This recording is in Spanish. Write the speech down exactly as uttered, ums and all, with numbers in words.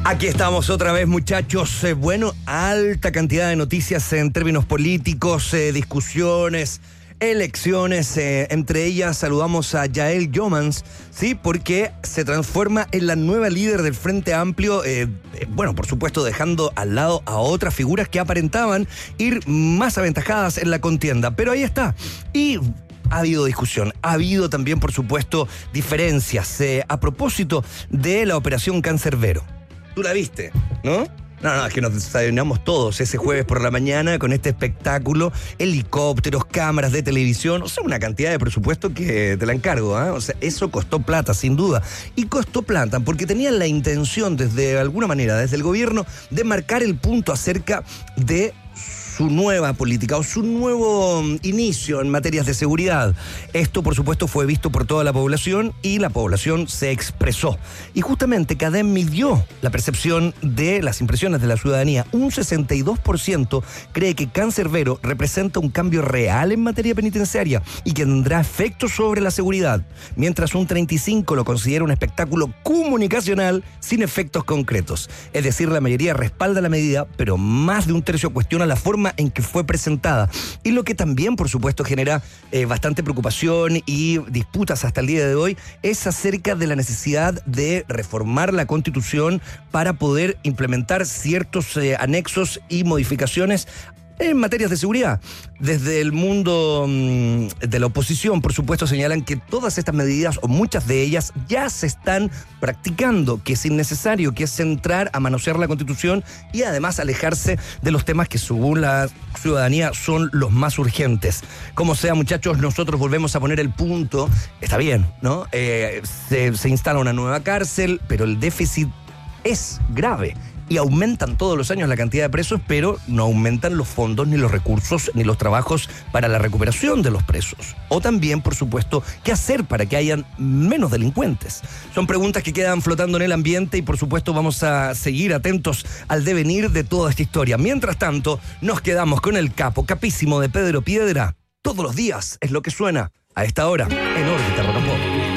Aquí estamos otra vez, muchachos. Eh, bueno, alta cantidad de noticias en términos políticos, eh, discusiones, elecciones. Eh, entre ellas saludamos a Yael Jomans, ¿sí? Porque se transforma en la nueva líder del Frente Amplio. Eh, eh, bueno, por supuesto, dejando al lado a otras figuras que aparentaban ir más aventajadas en la contienda. Pero ahí está. Y ha habido discusión, ha habido también, por supuesto, diferencias eh, a propósito de la operación Cancerbero. Tú la viste, ¿no? No, no, es que nos desayunamos todos ese jueves por la mañana con este espectáculo, helicópteros, cámaras de televisión, o sea, una cantidad de presupuesto que te la encargo, ¿eh? O sea, eso costó plata, sin duda. Y costó plata porque tenían la intención, desde alguna manera, desde el gobierno, de marcar el punto acerca de su nueva política o su nuevo inicio en materias de seguridad. Esto, por supuesto, fue visto por toda la población y la población se expresó. Y justamente Cadem midió la percepción de las impresiones de la ciudadanía. Un sesenta y dos por ciento cree que Cancerbero representa un cambio real en materia penitenciaria y que tendrá efectos sobre la seguridad, mientras un treinta y cinco por ciento lo considera un espectáculo comunicacional sin efectos concretos. Es decir, la mayoría respalda la medida, pero más de un tercio cuestiona la forma en que fue presentada, y lo que también, por supuesto, genera eh, bastante preocupación y disputas hasta el día de hoy es acerca de la necesidad de reformar la Constitución para poder implementar ciertos eh, anexos y modificaciones en materias de seguridad. Desde el mundo mmm, de la oposición, por supuesto, señalan que todas estas medidas, o muchas de ellas, ya se están practicando, que es innecesario, que es entrar a manosear la Constitución y además alejarse de los temas que, según la ciudadanía, son los más urgentes. Como sea, muchachos, nosotros volvemos a poner el punto. Está bien, ¿no? Eh, se, se instala una nueva cárcel, pero el déficit es grave. Y aumentan todos los años la cantidad de presos, pero no aumentan los fondos, ni los recursos, ni los trabajos para la recuperación de los presos. O también, por supuesto, qué hacer para que hayan menos delincuentes. Son preguntas que quedan flotando en el ambiente y, por supuesto, vamos a seguir atentos al devenir de toda esta historia. Mientras tanto, nos quedamos con el capo capísimo de Pedro Piedra. Todos los días es lo que suena a esta hora en Órbita Rock and Pop.